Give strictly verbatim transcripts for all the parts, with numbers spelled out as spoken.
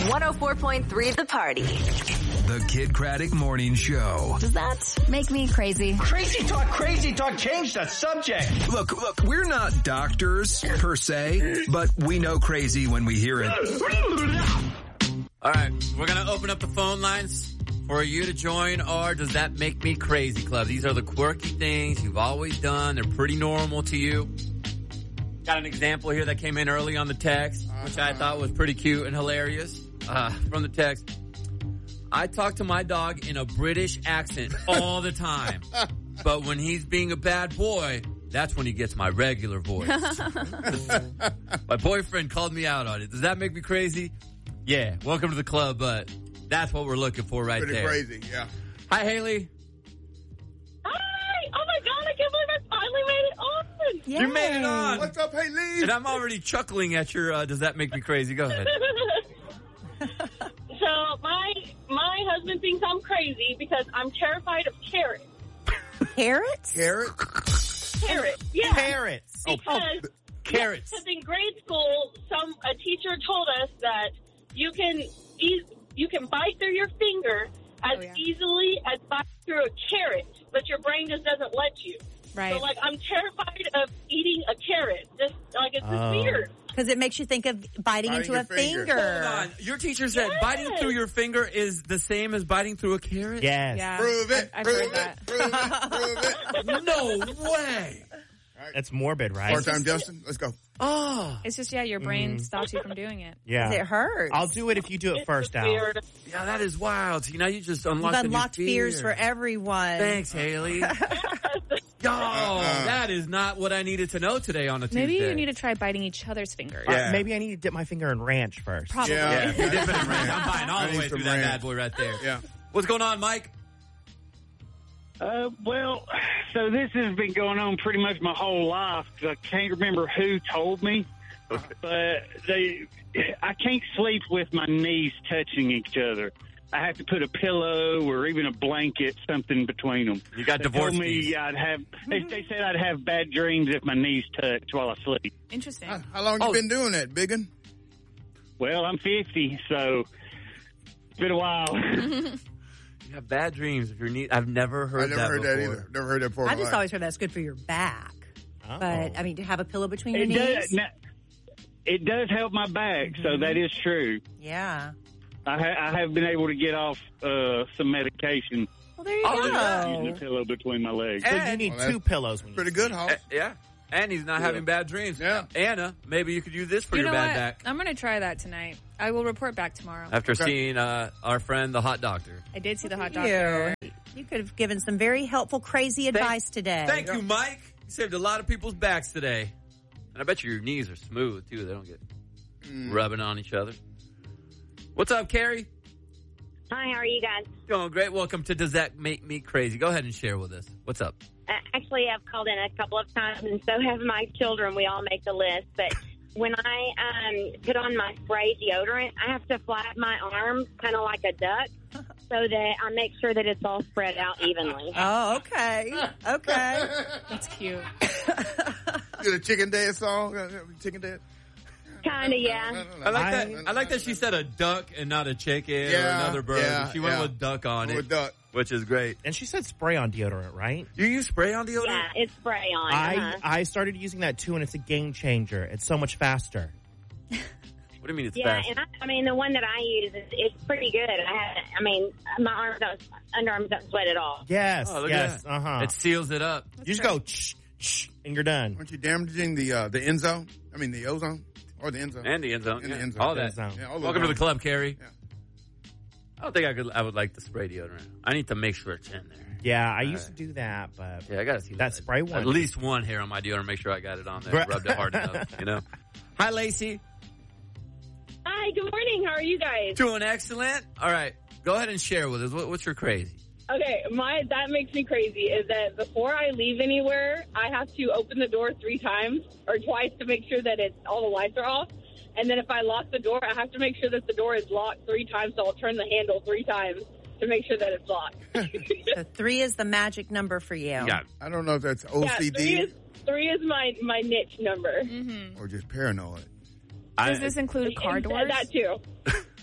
one oh four point three The Party. The Kid Craddock Morning Show. Does that make me crazy? Crazy talk, crazy talk. Change the subject. Look, look, we're not doctors per se, but we know crazy when we hear it. All right, we're going to open up the phone lines for you to join our Does That Make Me Crazy Club. These are the quirky things you've always done. They're pretty normal to you. Got an example here that came in early on the text, which I thought was pretty cute and hilarious. Uh, from the text, I talk to my dog in a British accent all the time. But when he's being a bad boy, that's when he gets my regular voice. My boyfriend called me out on it. Does that make me crazy? Yeah, welcome to the club, but that's what we're looking for right Pretty there. crazy, yeah. Hi, Haley. Hi! Oh my God, I can't believe I finally made it on. Yay. You made it on. What's up, Haley? And I'm already chuckling at your, uh, does that make me crazy? Go ahead. So my my husband thinks I'm crazy because I'm terrified of carrots. Carrots? Carrot? Carrots, yeah. Carrots. Because, Oh, carrots. because in grade school, some a teacher told us that you can e- you can bite through your finger as Oh, yeah. easily as bite through a carrot, but your brain just doesn't let you. Right. So, like, I'm terrified of eating a carrot. Just like it's just Oh. weird. Because it makes you think of biting, Biting into your a finger. finger. Hold on. Your teacher said Yes. biting through your finger is the same as biting through a carrot? Yes. Yeah. Prove it. I've prove heard it. that. Prove it. Prove it. No way. That's morbid, right? Part time, Justin. Let's go. Oh. It's just, yeah, your brain stops you from doing it. Yeah. It hurts. I'll do it if you do it It's first, just Al. weird. Yeah, that is wild. See, now you just You've unlocked a new unlocked fear. fears for everyone. Thanks, Haley. Yo, that is not what I needed to know today on a Tuesday. Maybe you need to try biting each other's fingers. Uh, Yeah. maybe I need to dip my finger in ranch first. Probably. Yeah. Yeah, you dip it in ranch. I'm buying all I the need way some through that ranch. bad boy right there. Yeah. What's going on, Mike? Uh, well, so this has been going on pretty much my whole life. 'Cause I can't remember who told me, but they, I can't sleep with my knees touching each other. I have to put a pillow or even a blanket, something between them. You got They divorce told me knees. I'd have. They, they said I'd have bad dreams if my knees touched while I sleep. Interesting. How, how long you Oh. been doing that, Biggin? Well, I'm fifty, so it's been a while. You have bad dreams if you're knee. I've never heard I never that heard before. that either. Never heard that before. in I my just life. always heard that's good for your back. Oh. But, I mean, to have a pillow between your It knees? does, now, it does help my back, so that is true. Yeah. I, ha- I have been able to get off uh, some medication. Well, there you Oh, yeah. Using a go. pillow between my legs. So you And- need Well, that's two pillows when you Pretty sleep. good, Hoss. Uh, yeah. And he's not having bad dreams. Yeah. Anna, maybe you could use this for You your know bad what? back. I'm going to try that tonight. I will report back tomorrow. After Okay. seeing uh, our friend, the hot doctor. I did see the hot You. doctor. You could have given some very helpful, crazy advice today. Thank you, Mike. You saved a lot of people's backs today. And I bet you your knees are smooth, too. They don't get rubbing on each other. What's up, Carrie? Hi, how are you guys? Going great. Welcome to Does That Make Me Crazy? Go ahead and share with us. What's up? Uh, actually, I've called in a couple of times, and so have my children. We all make the list. But when I um, put on my spray deodorant, I have to flap my arms kind of like a duck so that I make sure that it's all spread out evenly. Oh, okay. Okay. That's cute. Do the chicken dance song? Uh, Chicken dance? Kind of, yeah. I like that. I like that she said a duck and not a chicken or Yeah, another bird. yeah, she went yeah. with duck on Went it, with duck. which is great. And she said spray on deodorant, right? You use spray on deodorant? Yeah, it's spray on. I uh-huh. I started using that too, and it's a game changer. It's so much faster. What do you mean it's Yeah, fast? and I, I mean the one that I use is it's pretty good. I have, I mean my arms don't, underarms don't sweat at all. Yes, Oh, look yes, at that. uh huh. It seals it up. You just go shh, shh, and you're done. Aren't you damaging the uh, the end zone? I mean, the ozone? Or the end zone? And the end zone. And the yeah. end zone. All The that. end zone. Yeah, all those Welcome to the zones. club, Carrie. Yeah. I don't think I could. I would like the spray deodorant. I need to make sure it's in there. Yeah, I used right. to do that, but Yeah, I gotta see that spray one. At least one hair on my deodorant. Make sure I got it on there. Right. Rubbed it hard enough. You know. Hi, Lacey. Hi, good morning. How are you guys? Doing excellent. All right, go ahead and share with us. What, what's your crazy? Okay, my that makes me crazy is that before I leave anywhere, I have to open the door three times or twice to make sure that it's all the lights are off. And then if I lock the door, I have to make sure that the door is locked three times, so I'll turn the handle three times to make sure that it's locked. So three is the magic number for you. Yeah. I don't know if that's Yeah, O C three D is, three is my, my niche number. or just paranoid. Does this include car And doors? That too.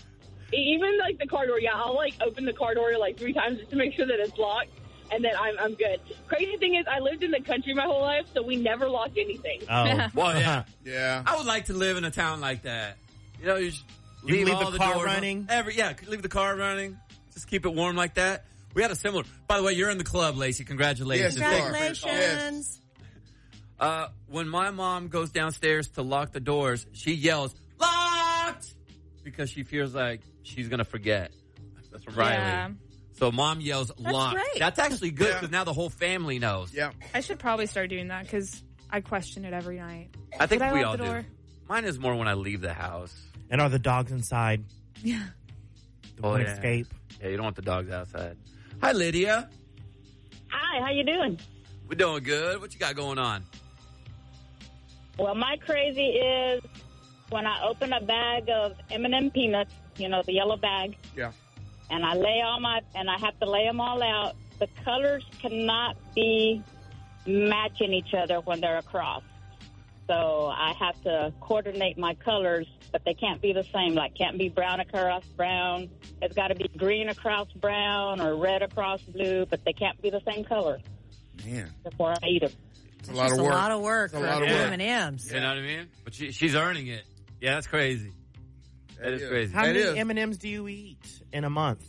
Even like the car door, yeah, I'll like open the car door like three times just to make sure that it's locked, and then I'm I'm good. Crazy thing is, I lived in the country my whole life, so we never locked anything. Oh, well, yeah, yeah. I would like to live in a town like that. You know, you just You leave, leave all the the car doors running? Every yeah, leave the car running. Just keep it warm like that. We had a similar. By the way, you're in the club, Lacey. Congratulations. Yes, you are. Congratulations. Uh, when my mom goes downstairs to lock the doors, she yells, "Locked!" because she feels like she's going to forget. That's Riley. Yeah. So mom yells, That's "Locked." great. That's actually good because now the whole family knows. Yeah. I should probably start doing that because I question it every night. I think Did I we lock all the do. door? Mine is more when I leave the house. And are the dogs inside? Yeah. The Oh, one yeah. escape. Yeah, you don't want the dogs outside. Hi, Lydia. Hi, how you doing? We're doing good. What you got going on? Well, my crazy is when I open a bag of M and M peanuts, you know, the yellow bag, Yeah. and I lay all my, and I have to lay them all out. The colors cannot be matching each other when they're across. So I have to coordinate my colors, but they can't be the same. Like, can't be brown across brown. It's got to be green across brown or red across blue, but they can't be the same color Man, before I eat them. it's a lot of It's work. a lot of work It's a for lot of M work. and M's. You know what I mean? But she, she's earning it. Yeah, that's crazy. That is crazy. How It many is. M and M's do you eat in a month?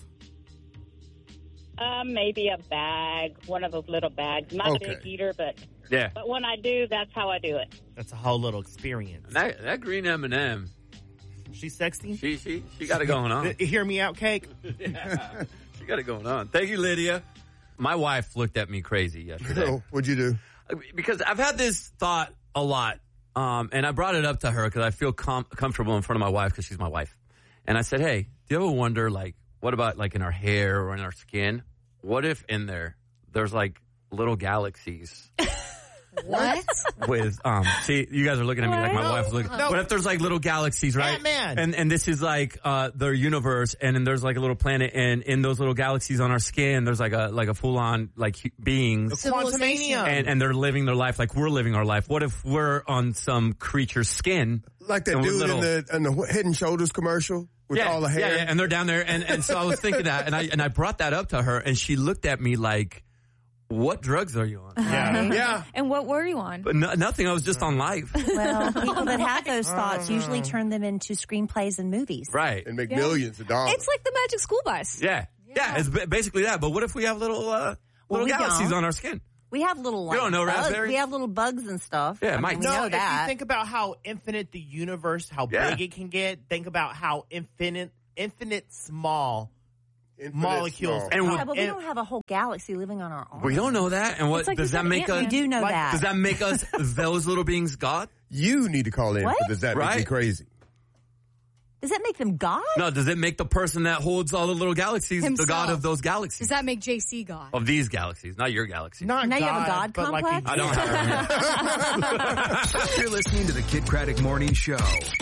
Uh, maybe a bag, one of those little bags. Not Okay. a big eater, but Yeah. but when I do, that's how I do it. That's a whole little experience. That, that green M and M, She's sexy? she she she got it going on. Hear me out, Cake? Yeah, she got it going on. Thank you, Lydia. My wife looked at me crazy yesterday. So, what'd you do? Because I've had this thought a lot, um, and I brought it up to her because I feel com- comfortable in front of my wife because she's my wife. And I said, hey, do you ever wonder, like, what about, like, in our hair or in our skin? What if in there there's, like, little galaxies? What? With, um, see, you guys are looking at me like my No, wife is looking. no. What if there's like little galaxies, right? Ant-Man. And and this is like uh their universe, and then there's like a little planet, and in those little galaxies on our skin, there's like a like a full on like hu- beings, Quantumania. and and they're living their life like we're living our life. What if we're on some creature's skin, Like that and we're dude little- in the in the Head and Shoulders commercial with yeah, all the hair. Yeah, yeah, and they're down there, and and so I was thinking that, and I and I brought that up to her, and she looked at me like, "What drugs are you on?" Yeah. Yeah. And what were you on? But no, nothing. I was just on life. Well, people that have those thoughts usually turn them into screenplays and movies. Right. And make Yeah. millions of dollars. It's like the Magic School Bus. Yeah. Yeah, it's ba- basically that. But what if we have little uh, Well, little we galaxies don't. on our skin? We have little like, You don't know bugs. raspberry? We have little bugs and stuff. Yeah, I mean, Mike. we No, know if that. you think about how infinite the universe, how Yeah. big it can get, think about how infinite, infinite small Infinite molecules. small. And yeah, with- but we and- don't have a whole galaxy living on our arm. We don't know that. And what It's like does you that said make us? Ant-Man. We do know Like, that. Does that make us those little beings God? You need to call in What? for Does That Make Me Right? Crazy? Does that make them God? No. Does it make the person that holds all the little galaxies the Himself. God of those galaxies? Does that make J C God? Of these galaxies, not your galaxy. Not Now you have a God, God but like complex? a- I don't have one. You're listening to the Kid Craddock Morning Show.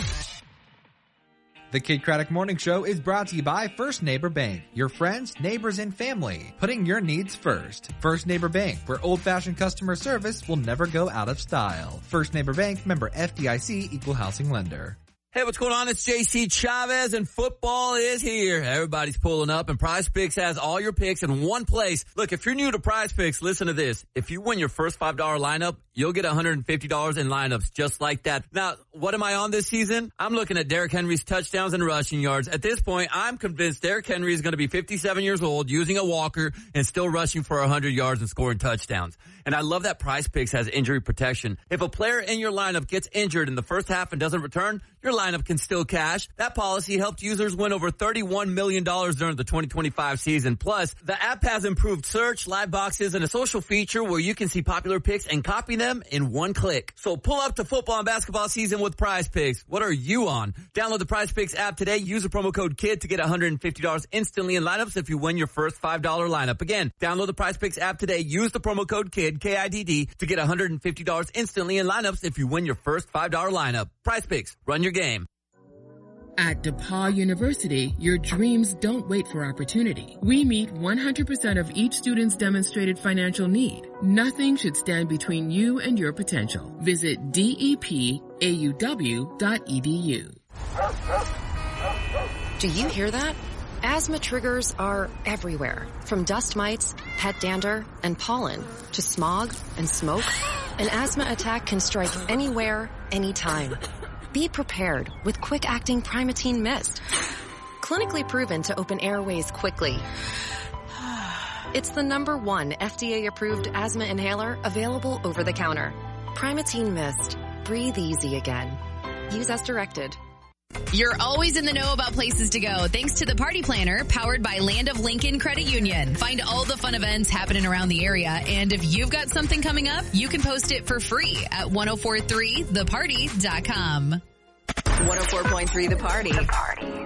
The Kid Craddock Morning Show is brought to you by First Neighbor Bank, your friends, neighbors, and family, putting your needs first. First Neighbor Bank, where old-fashioned customer service will never go out of style. First Neighbor Bank, member F D I C, equal housing lender. Hey, what's going on? It's J C Chavez, and football is here. Everybody's pulling up, and Prize Picks has all your picks in one place. Look, if you're new to Prize Picks, listen to this. If you win your first five dollar lineup, you'll get one hundred fifty dollars in lineups just like that. Now, what am I on this season? I'm looking at Derrick Henry's touchdowns and rushing yards. At this point, I'm convinced Derrick Henry is going to be fifty-seven years old, using a walker, and still rushing for one hundred yards and scoring touchdowns. And I love that Prize Picks has injury protection. If a player in your lineup gets injured in the first half and doesn't return, your lineup can still cash. That policy helped users win over thirty-one million dollars during the twenty twenty-five season. Plus, the app has improved search, live boxes, and a social feature where you can see popular picks and copy them in one click. So pull up to football and basketball season with Prize Picks. What are you on? Download the Prize Picks app today. Use the promo code KID to get one hundred fifty dollars instantly in lineups if you win your first five dollar lineup. Again, download the Prize Picks app today. Use the promo code KID, K I D D, to get one hundred fifty dollars instantly in lineups if you win your first five dollar lineup. Prize Picks. Run your game. At DePaul University, your dreams don't wait for opportunity. We meet one hundred percent of each student's demonstrated financial need. Nothing should stand between you and your potential. Visit D E P A U W dot E D U. Do you hear that? Asthma triggers are everywhere, from dust mites, pet dander, and pollen, to smog and smoke. An asthma attack can strike anywhere, anytime. Be prepared with quick-acting Primatene Mist. Clinically proven to open airways quickly. It's the number one F D A-approved asthma inhaler available over the counter. Primatene Mist. Breathe easy again. Use as directed. You're always in the know about places to go thanks to the Party Planner powered by Land of Lincoln Credit Union. Find all the fun events happening around the area, and if you've got something coming up, you can post it for free at ten forty-three the party dot com. one oh four point three The Party. The Party.